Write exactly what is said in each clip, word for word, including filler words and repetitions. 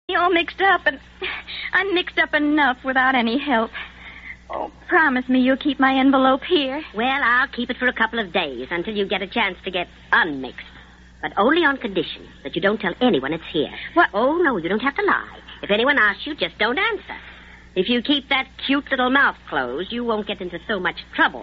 all mixed up, and I'm mixed up enough without any help. Oh, promise me you'll keep my envelope here. Well, I'll keep it for a couple of days until you get a chance to get unmixed. But only on condition that you don't tell anyone it's here. What? Oh, no, you don't have to lie. If anyone asks you, just don't answer. If you keep that cute little mouth closed, you won't get into so much trouble.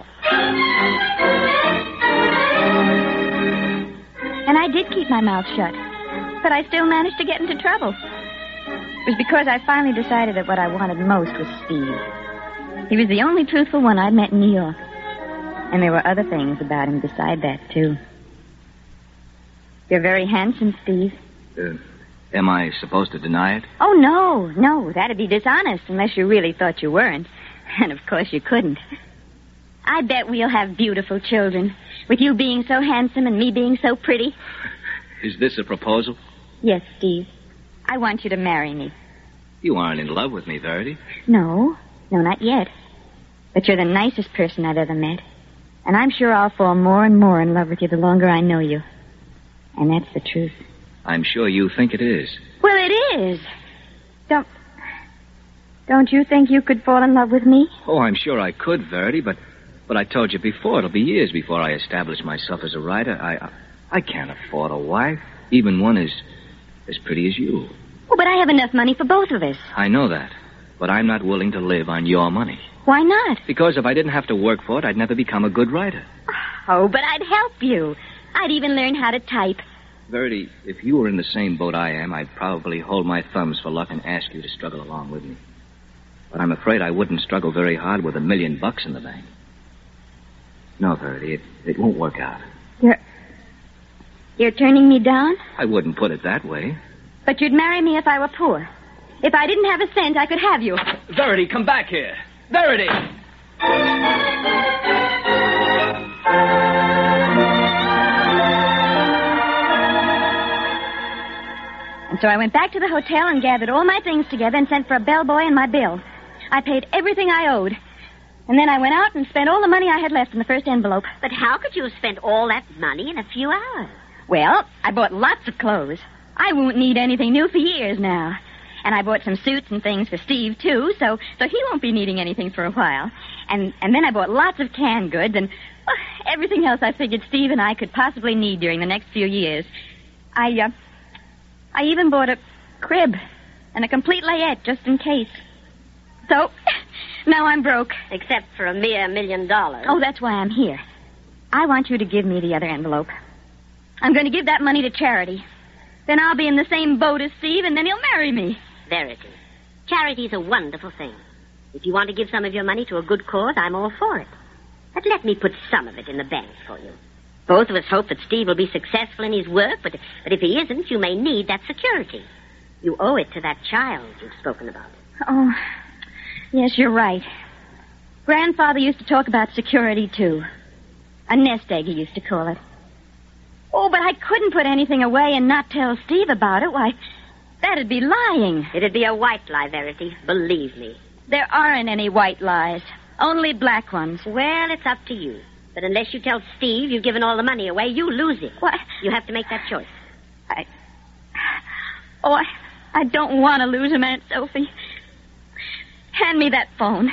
And I did keep my mouth shut. But I still managed to get into trouble. It was because I finally decided that what I wanted most was Steve. He was the only truthful one I'd met in New York. And there were other things about him beside that, too. You're very handsome, Steve. Uh, am I supposed to deny it? Oh, no, no. That'd be dishonest unless you really thought you weren't. And, of course, you couldn't. I bet we'll have beautiful children, with you being so handsome and me being so pretty. Is this a proposal? Yes, Steve. I want you to marry me. You aren't in love with me, Verity. No. No, not yet. But you're the nicest person I've ever met. And I'm sure I'll fall more and more in love with you the longer I know you. And that's the truth. I'm sure you think it is. Well, it is. Don't... Don't you think you could fall in love with me? Oh, I'm sure I could, Verity, but... But I told you before, it'll be years before I establish myself as a writer. I... I can't afford a wife. Even one as... as pretty as you. Oh, but I have enough money for both of us. I know that. But I'm not willing to live on your money. Why not? Because if I didn't have to work for it, I'd never become a good writer. Oh, but I'd help you. I'd even learn how to type. Verity, if you were in the same boat I am, I'd probably hold my thumbs for luck and ask you to struggle along with me. But I'm afraid I wouldn't struggle very hard with a million bucks in the bank. No, Verity, it, it won't work out. You're... You're turning me down? I wouldn't put it that way. But you'd marry me if I were poor. If I didn't have a cent, I could have you. Verity, come back here. Verity! And so I went back to the hotel and gathered all my things together and sent for a bellboy and my bill. I paid everything I owed. And then I went out and spent all the money I had left in the first envelope. But how could you have spent all that money in a few hours? Well, I bought lots of clothes. I won't need anything new for years now. And I bought some suits and things for Steve, too, so so he won't be needing anything for a while. And and then I bought lots of canned goods and well, everything else I figured Steve and I could possibly need during the next few years. I, uh, I even bought a crib and a complete layette just in case. So, now I'm broke. Except for a mere million dollars. Oh, that's why I'm here. I want you to give me the other envelope. I'm going to give that money to charity. Then I'll be in the same boat as Steve, and then he'll marry me. Verity, charity's a wonderful thing. If you want to give some of your money to a good cause, I'm all for it. But let me put some of it in the bank for you. Both of us hope that Steve will be successful in his work, but, but if he isn't, you may need that security. You owe it to that child you've spoken about. Oh, yes, you're right. Grandfather used to talk about security, too. A nest egg, he used to call it. Oh, but I couldn't put anything away and not tell Steve about it. Why, that'd be lying. It'd be a white lie, Verity. Believe me. There aren't any white lies. Only black ones. Well, it's up to you. But unless you tell Steve you've given all the money away, you lose it. What? You have to make that choice. I... Oh, I, I don't want to lose him, Aunt Sophie. Hand me that phone.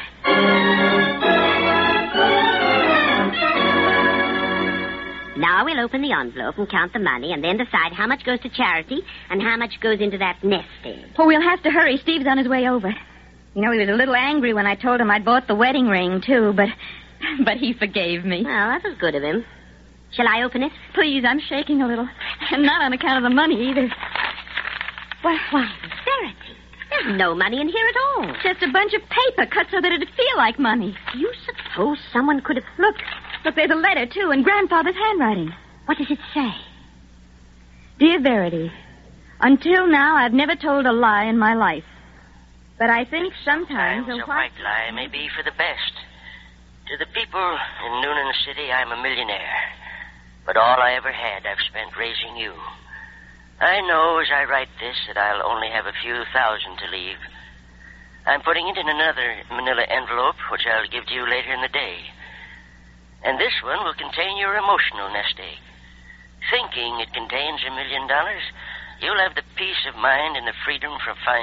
Now we'll open the envelope and count the money and then decide how much goes to charity and how much goes into that nest egg. Oh, we'll have to hurry. Steve's on his way over. You know, he was a little angry when I told him I'd bought the wedding ring, too, but but he forgave me. Well, that was good of him. Shall I open it? Please, I'm shaking a little. And not on account of the money, either. Why, why, Verity, there's no money in here at all. Just a bunch of paper cut so that it'd feel like money. Do you suppose someone could have... Look, Look, there's a letter, too, in Grandfather's handwriting. What does it say? Dear Verity, until now I've never told a lie in my life. But I think sometimes... Sometimes a white lie may be for the best. To the people in Noonan City, I'm a millionaire. But all I ever had, I've spent raising you. I know as I write this that I'll only have a few thousand to leave. I'm putting it in another manila envelope, which I'll give to you later in the day. And this one will contain your emotional nest egg. Thinking it contains a million dollars, you'll have the peace of mind and the freedom from finding